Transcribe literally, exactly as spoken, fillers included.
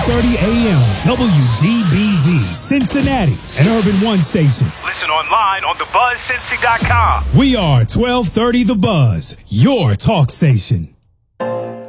thirty A M, W D B Z, Cincinnati, an Urban One station. Listen online on the buzz cincy dot com. We are twelve thirty The Buzz, your talk station.